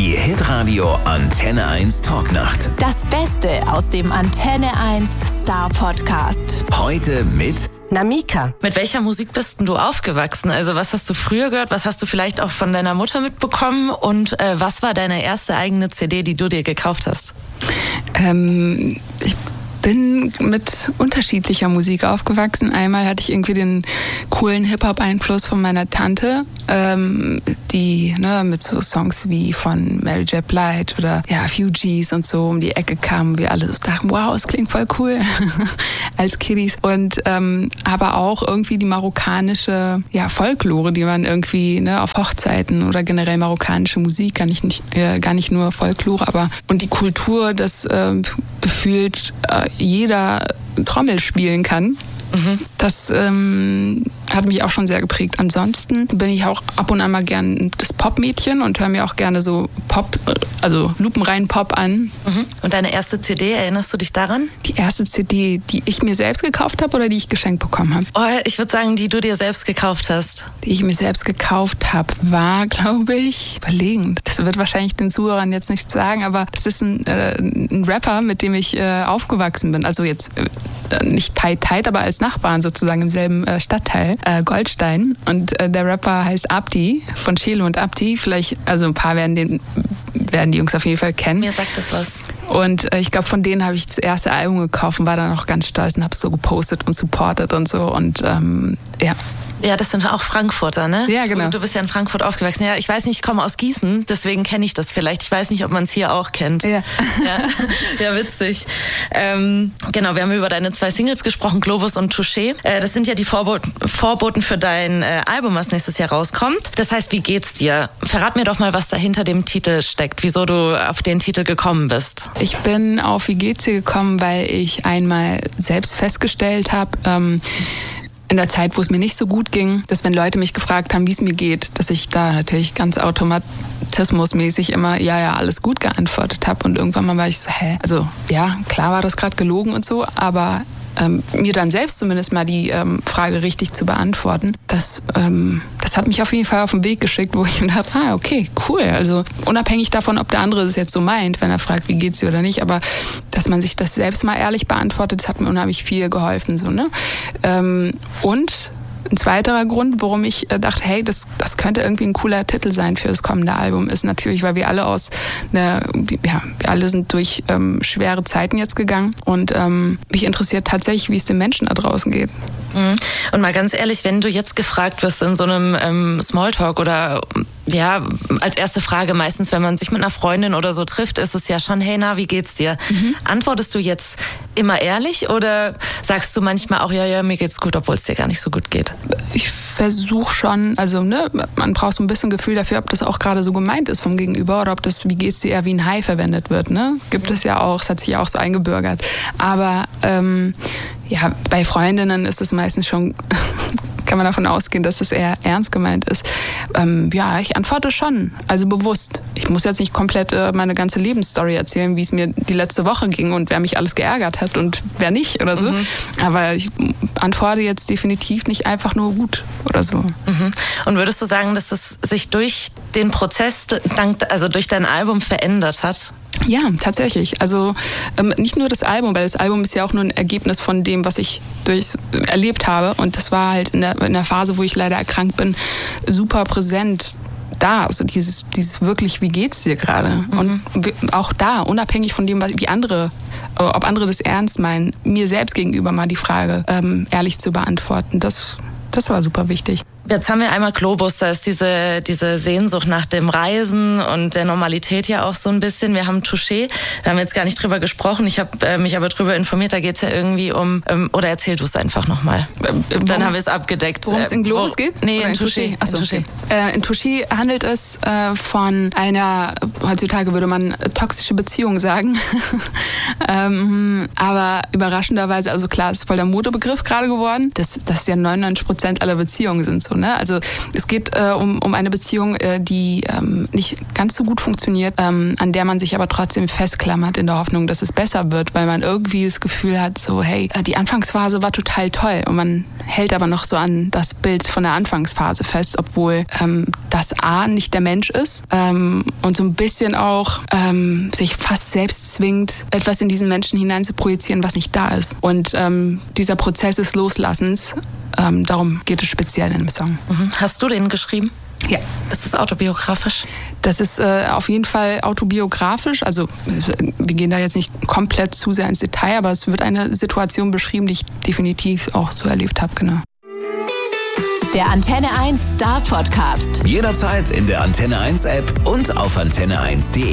Die Hitradio Antenne 1 Talknacht. Das Beste aus dem Antenne 1 Star Podcast. Heute mit Namika. Mit welcher Musik bist denn du aufgewachsen? Also was hast du früher gehört? Was hast du vielleicht auch von deiner Mutter mitbekommen? Und was war deine erste eigene CD, die du dir gekauft hast? Ich bin mit unterschiedlicher Musik aufgewachsen. Einmal hatte ich irgendwie den coolen Hip-Hop-Einfluss von meiner Tante, die mit so Songs wie von Mary J. Blige oder Fugees und so um die Ecke kamen. Wir alle so dachten, wow, es klingt voll cool als Kiddies. Und aber auch irgendwie die marokkanische Folklore, die man irgendwie auf Hochzeiten oder generell marokkanische Musik, gar nicht nur Folklore, aber und die Kultur, dass gefühlt jeder Trommel spielen kann. Das hat mich auch schon sehr geprägt. Ansonsten bin ich auch ab und an mal gern das Pop-Mädchen und höre mir auch gerne so Pop, also lupenreinen Pop an. Und deine erste CD, erinnerst du dich daran? Die erste CD, die ich mir selbst gekauft habe oder die ich geschenkt bekommen habe? Oh, ich würde sagen, die du dir selbst gekauft hast. Die ich mir selbst gekauft habe, war, glaube ich, überlegend. Das wird wahrscheinlich den Zuhörern jetzt nichts sagen, aber das ist ein Rapper, mit dem ich aufgewachsen bin. Also jetzt nicht tight, aber als Nachbarn sozusagen im selben Stadtteil, Goldstein. Und der Rapper heißt Abdi, von Chelo und Abdi. Vielleicht, also ein paar werden die Jungs auf jeden Fall kennen. Mir sagt das was. Und ich glaube, von denen habe ich das erste Album gekauft und war dann auch ganz stolz und habe es so gepostet und supportet und so. Und Ja, das sind auch Frankfurter, ne? Ja, genau. Du bist ja in Frankfurt aufgewachsen. Ja, ich weiß nicht, ich komme aus Gießen, deswegen kenne ich das vielleicht. Ich weiß nicht, ob man es hier auch kennt. Ja, ja witzig. Genau, wir haben über deine 2 Singles gesprochen, Globus und Touché. Das sind ja die Vorboten für dein Album, was nächstes Jahr rauskommt. Das heißt, wie geht's dir? Verrat mir doch mal, was da hinter dem Titel steckt, wieso du auf den Titel gekommen bist. Ich bin auf Wie geht's dir gekommen, weil ich einmal selbst festgestellt habe, in der Zeit, wo es mir nicht so gut ging, dass wenn Leute mich gefragt haben, wie es mir geht, dass ich da natürlich ganz automatismusmäßig immer alles gut geantwortet habe. Und irgendwann mal war ich so, also ja, klar war das gerade gelogen und so, aber mir dann selbst zumindest mal die Frage richtig zu beantworten, das hat mich auf jeden Fall auf den Weg geschickt, wo ich mir dachte, okay, cool. Also unabhängig davon, ob der andere es jetzt so meint, wenn er fragt, wie geht's dir oder nicht, aber dass man sich das selbst mal ehrlich beantwortet, das hat mir unheimlich viel geholfen. So, ne? Und ein zweiterer Grund, warum ich dachte, das könnte irgendwie ein cooler Titel sein für das kommende Album, ist natürlich, weil wir alle wir alle sind durch schwere Zeiten jetzt gegangen und mich interessiert tatsächlich, wie es den Menschen da draußen geht. Und mal ganz ehrlich, wenn du jetzt gefragt wirst in so einem Smalltalk oder als erste Frage meistens, wenn man sich mit einer Freundin oder so trifft, ist es ja schon, hey, na, wie geht's dir? Antwortest du jetzt immer ehrlich oder sagst du manchmal auch, ja, mir geht's gut, obwohl es dir gar nicht so gut geht? Ich versuche schon, also man braucht so ein bisschen Gefühl dafür, ob das auch gerade so gemeint ist vom Gegenüber oder ob das, wie geht's dir, eher wie ein Hi verwendet wird, ne? Gibt es ja auch, es hat sich ja auch so eingebürgert. Aber bei Freundinnen ist es meistens schon, kann man davon ausgehen, dass es eher ernst gemeint ist. Ich antworte schon, also bewusst. Ich muss jetzt nicht komplett meine ganze Lebensstory erzählen, wie es mir die letzte Woche ging und wer mich alles geärgert hat und wer nicht oder so. Aber ich antworte jetzt definitiv nicht einfach nur gut oder so. Und würdest du sagen, dass es sich durch den Prozess, also durch dein Album verändert hat? Ja, tatsächlich. Also nicht nur das Album, weil das Album ist ja auch nur ein Ergebnis von dem, was ich erlebt habe. Und das war halt in der Phase, wo ich leider erkrankt bin, super präsent da. Also dieses wirklich, wie geht's dir gerade? Und auch da, unabhängig von dem, ob andere das ernst meinen, mir selbst gegenüber mal die Frage ehrlich zu beantworten, das war super wichtig. Jetzt haben wir einmal Globus, da ist diese Sehnsucht nach dem Reisen und der Normalität ja auch so ein bisschen. Wir haben Touché, da haben wir jetzt gar nicht drüber gesprochen. Ich habe mich aber drüber informiert, da geht es ja irgendwie oder erzähl du es einfach nochmal. Dann haben wir es abgedeckt. Worum es in Globus geht? Nee, in Touché. Achso, okay. In Touché handelt es von einer, heutzutage würde man toxische Beziehung sagen, aber überraschenderweise, also klar, ist voll der Modebegriff gerade geworden, dass ja 99% aller Beziehungen sind so. so, ne? Also es geht um eine Beziehung, die nicht ganz so gut funktioniert, an der man sich aber trotzdem festklammert in der Hoffnung, dass es besser wird, weil man irgendwie das Gefühl hat, so hey, die Anfangsphase war total toll und man hält aber noch so an das Bild von der Anfangsphase fest, obwohl das A nicht der Mensch ist und so ein bisschen auch sich fast selbst zwingt, etwas in diesen Menschen hinein zu projizieren, was nicht da ist. Und dieser Prozess des Loslassens, darum geht es speziell in dem Song. Hast du den geschrieben? Ja. Ist das autobiografisch? Das ist auf jeden Fall autobiografisch. Also wir gehen da jetzt nicht komplett zu sehr ins Detail, aber es wird eine Situation beschrieben, die ich definitiv auch so erlebt habe, genau. Der Antenne 1 Star Podcast. Jederzeit in der Antenne 1 App und auf antenne1.de.